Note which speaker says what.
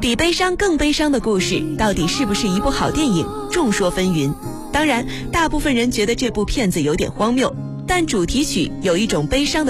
Speaker 1: 比悲伤更悲伤的故事到底是不是一部好电影，众说纷纭。当然，大部分人觉得这部片子有点荒谬，但主题曲有一种悲伤的